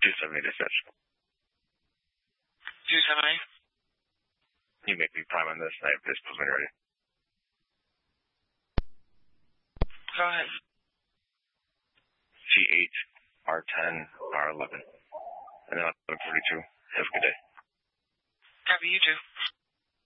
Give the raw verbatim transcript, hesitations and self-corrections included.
two seventy dispatch. two seventy? You make me prime on this, and I have pistols when you're ready. Go ahead. G eight, R ten, R eleven, and then eleven forty-two. Have a good day. Copy, you too.